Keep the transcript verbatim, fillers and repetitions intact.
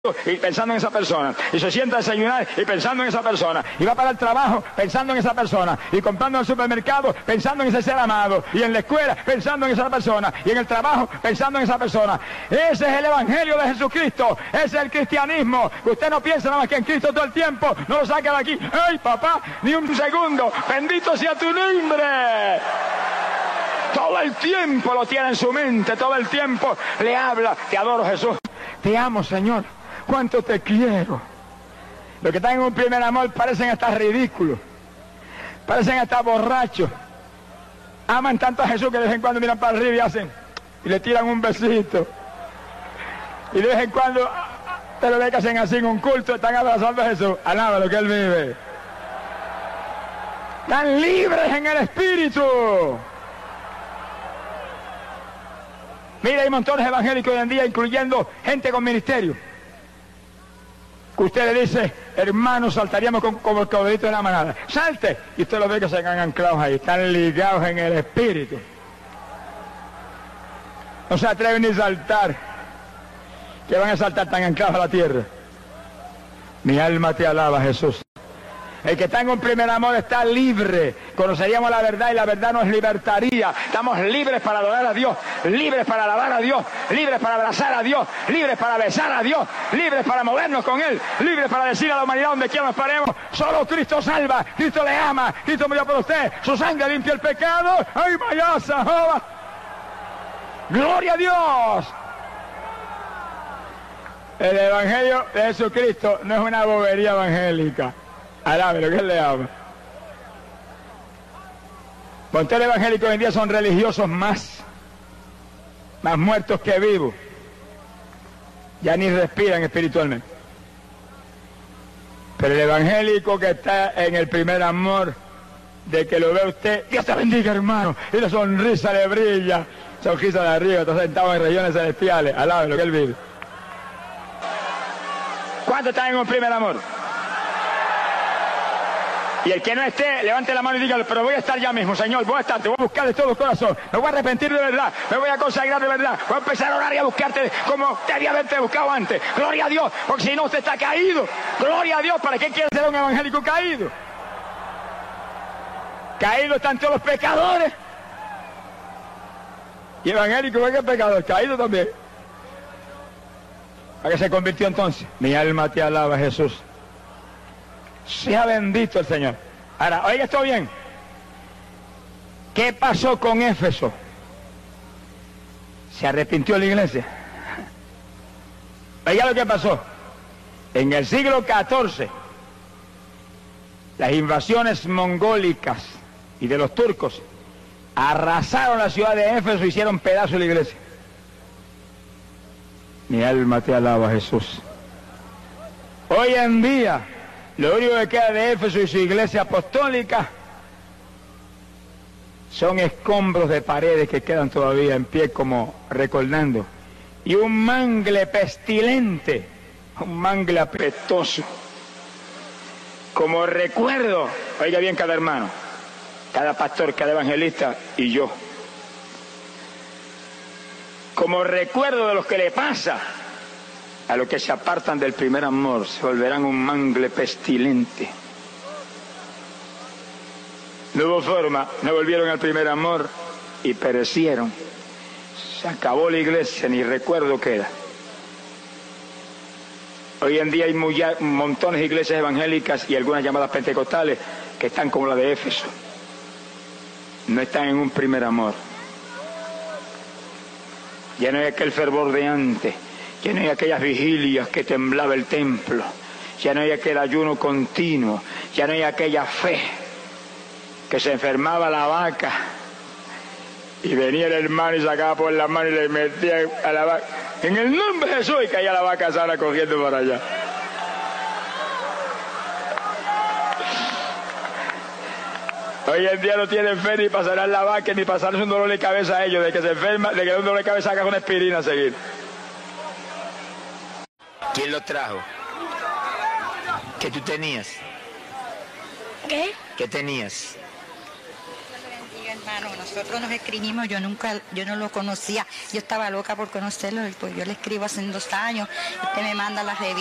y pensando en esa persona, y se sienta a desayunar y pensando en esa persona, y va para el trabajo pensando en esa persona, y comprando en el supermercado pensando en ese ser amado, y en la escuela pensando en esa persona, y en el trabajo pensando en esa persona. Ese es el Evangelio de Jesucristo, ese es el cristianismo, que usted no piensa nada más que en Cristo todo el tiempo, no lo saca de aquí, ¡ay papá! Ni un segundo, bendito sea tu nombre. Todo el tiempo lo tiene en su mente, todo el tiempo le habla, te adoro Jesús, te amo Señor, cuánto te quiero. Los que están en un primer amor parecen hasta ridículos, parecen hasta borrachos, aman tanto a Jesús que de vez en cuando miran para arriba y hacen, y le tiran un besito, y de vez en cuando, pero ve que hacen así en un culto, están abrazando a Jesús, alaba lo que Él vive. Están libres en el Espíritu. Mira, hay montones evangélicos hoy en día, incluyendo gente con ministerio, que usted le dice, hermanos, saltaríamos con, como el caballito de la manada. ¡Salte! Y usted lo ve que se han anclados ahí, están ligados en el Espíritu. No se atreven ni a saltar, que van a saltar tan anclados a la tierra. Mi alma te alaba, Jesús. El que está en un primer amor está libre. Conoceríamos la verdad y la verdad nos libertaría. Estamos libres para adorar a Dios, libres para alabar a Dios, libres para abrazar a Dios, libres para besar a Dios, libres para movernos con Él, libres para decir a la humanidad donde quiera nos paremos, solo Cristo salva, Cristo le ama, Cristo murió por usted, su sangre limpia el pecado. ¡Ay, mayasa, joba! ¡Gloria a Dios! El Evangelio de Jesucristo no es una bobería evangélica. Alabe lo que Él le ama. Montones evangélicos hoy en día son religiosos más, más muertos que vivos. Ya ni respiran espiritualmente. Pero el evangélico que está en el primer amor, de que lo ve usted, Dios te bendiga, hermano, y la sonrisa le brilla, sonrisa de arriba, está sentado en regiones celestiales. Alabe lo que Él vive. ¿Cuántos están en un primer amor? Y el que no esté, levante la mano y dígale, pero voy a estar ya mismo, Señor, voy a estar, te voy a buscar de todo corazón, me voy a arrepentir de verdad, me voy a consagrar de verdad, voy a empezar a orar y a buscarte como debía haberte buscado antes. Gloria a Dios, porque si no usted está caído. Gloria a Dios, ¿para qué quiere ser un evangélico caído? Caídos están todos los pecadores. Y evangélico, ¿qué es pecador? Caído también. ¿A qué se convirtió entonces? Mi alma te alaba, Jesús. Sea bendito el Señor. Ahora, oiga esto bien. ¿Qué pasó con Éfeso? ¿Se arrepintió la iglesia? Oiga lo que pasó. En el siglo catorce, las invasiones mongólicas y de los turcos arrasaron la ciudad de Éfeso y hicieron pedazo de la iglesia. Mi alma te alaba, Jesús. Hoy en día, lo único que queda de Éfeso y su iglesia apostólica son escombros de paredes que quedan todavía en pie como recordando. Y un mangle pestilente, un mangle apestoso. Como recuerdo, oiga bien cada hermano, cada pastor, cada evangelista y yo. Como recuerdo de lo que le pasa a los que se apartan del primer amor, se volverán un mangle pestilente. No hubo forma, no volvieron al primer amor y perecieron. Se acabó la iglesia, ni recuerdo queda. Hoy en día hay muy, montones de iglesias evangélicas y algunas llamadas pentecostales que están como la de Éfeso. No están en un primer amor. Ya no hay aquel fervor de antes. Ya no hay aquellas vigilias que temblaba el templo, ya no hay aquel ayuno continuo, ya no hay aquella fe que se enfermaba la vaca y venía el hermano y sacaba por la mano y le metía a la vaca, en el nombre de Jesús, y caía la vaca sana cogiendo para allá. Hoy en día no tienen fe ni para sanar la vaca ni para sanarse un dolor de cabeza a ellos, de que se enferma, de que un dolor de cabeza haga una aspirina a seguir. ¿Quién lo trajo? ¿Qué tú tenías? ¿Qué? ¿Qué tenías? Dios le bendiga, hermano. hermano, nosotros nos escribimos, yo nunca, yo no lo conocía, yo estaba loca por conocerlo, pues yo le escribo hace dos años, usted me manda las revistas.